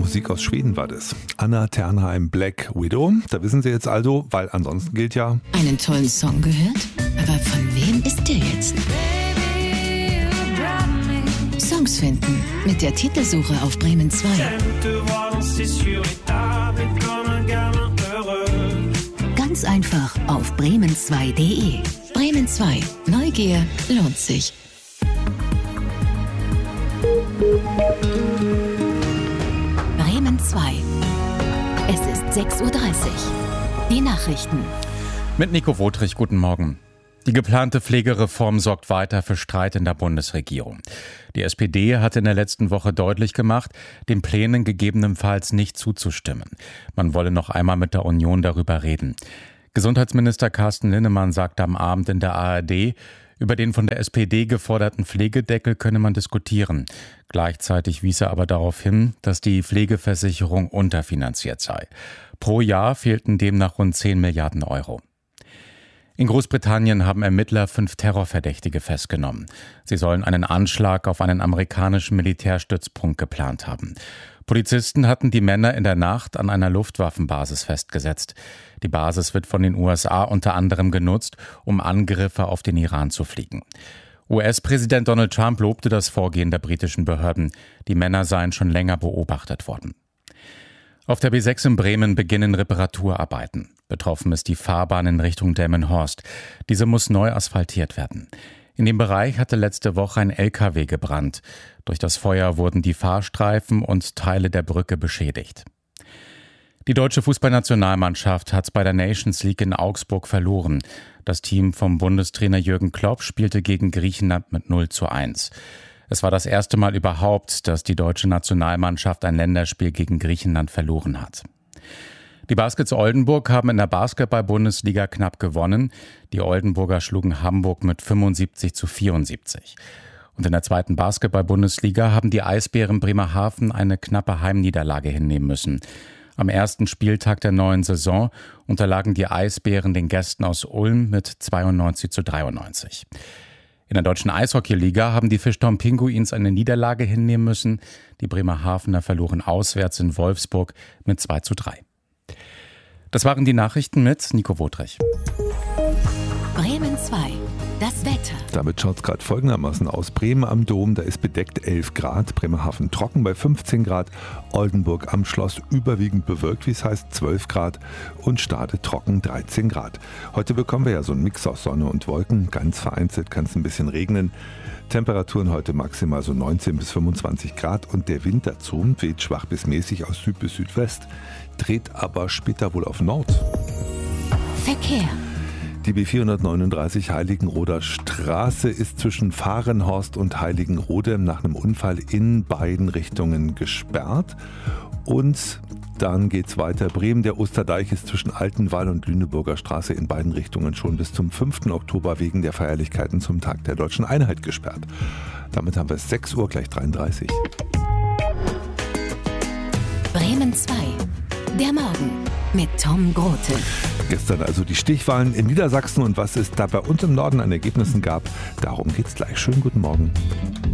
Musik aus Schweden war das. Anna Ternheim, Black Widow. Da wissen Sie jetzt also, weil ansonsten gilt ja... Einen tollen Song gehört? Aber von wem ist der jetzt? Songs finden mit der Titelsuche auf Bremen 2. Ganz einfach auf bremen2.de. Bremen 2. Neugier lohnt sich. Bremen 2. Es ist 6:30 Uhr. Die Nachrichten. Mit Nico Wotrich, guten Morgen. Die geplante Pflegereform sorgt weiter für Streit in der Bundesregierung. Die SPD hatte in der letzten Woche deutlich gemacht, den Plänen gegebenenfalls nicht zuzustimmen. Man wolle noch einmal mit der Union darüber reden. Gesundheitsminister Carsten Linnemann sagte am Abend in der ARD, über den von der SPD geforderten Pflegedeckel könne man diskutieren. Gleichzeitig wies er aber darauf hin, dass die Pflegeversicherung unterfinanziert sei. Pro Jahr fehlten demnach rund 10 Milliarden Euro. In Großbritannien haben Ermittler 5 Terrorverdächtige festgenommen. Sie sollen einen Anschlag auf einen amerikanischen Militärstützpunkt geplant haben. Polizisten hatten die Männer in der Nacht an einer Luftwaffenbasis festgesetzt. Die Basis wird von den USA unter anderem genutzt, um Angriffe auf den Iran zu fliegen. US-Präsident Donald Trump lobte das Vorgehen der britischen Behörden. Die Männer seien schon länger beobachtet worden. Auf der B6 in Bremen beginnen Reparaturarbeiten. Betroffen ist die Fahrbahn in Richtung Delmenhorst. Diese muss neu asphaltiert werden. In dem Bereich hatte letzte Woche ein LKW gebrannt. Durch das Feuer wurden die Fahrstreifen und Teile der Brücke beschädigt. Die deutsche Fußballnationalmannschaft hat bei der Nations League in Augsburg verloren. Das Team vom Bundestrainer Jürgen Klopp spielte gegen Griechenland mit 0:1. Es war das erste Mal überhaupt, dass die deutsche Nationalmannschaft ein Länderspiel gegen Griechenland verloren hat. Die Baskets Oldenburg haben in der Basketball-Bundesliga knapp gewonnen. Die Oldenburger schlugen Hamburg mit 75:74. Und in der zweiten Basketball-Bundesliga haben die Eisbären Bremerhaven eine knappe Heimniederlage hinnehmen müssen. Am ersten Spieltag der neuen Saison unterlagen die Eisbären den Gästen aus Ulm mit 92:93. In der deutschen Eishockeyliga haben die Fischtown Pinguins eine Niederlage hinnehmen müssen. Die Bremerhavener verloren auswärts in Wolfsburg mit 2:3. Das waren die Nachrichten mit Nico Wotrich. Bremen 2. Das Wetter. Damit schaut es gerade folgendermaßen aus. Bremen am Dom, da ist bedeckt 11 Grad. Bremerhaven trocken bei 15 Grad. Oldenburg am Schloss überwiegend bewölkt, wie es heißt, 12 Grad. Und Stade trocken 13 Grad. Heute bekommen wir ja so einen Mix aus Sonne und Wolken. Ganz vereinzelt kann es ein bisschen regnen. Temperaturen heute maximal so 19 bis 25 Grad. Und der Wind dazu weht schwach bis mäßig aus Süd bis Südwest. Dreht aber später wohl auf Nord. Verkehr. Die B439 Heiligenroder Straße ist zwischen Fahrenhorst und Heiligenrode nach einem Unfall in beiden Richtungen gesperrt. Und dann geht's weiter. Bremen, der Osterdeich ist zwischen Altenwall und Lüneburger Straße in beiden Richtungen schon bis zum 5. Oktober wegen der Feierlichkeiten zum Tag der Deutschen Einheit gesperrt. Damit haben wir es 6 Uhr gleich 33. Bremen 2. Der Morgen mit Tom Grote. Gestern also die Stichwahlen in Niedersachsen und was es da bei uns im Norden an Ergebnissen gab, darum geht's gleich. Schönen guten Morgen.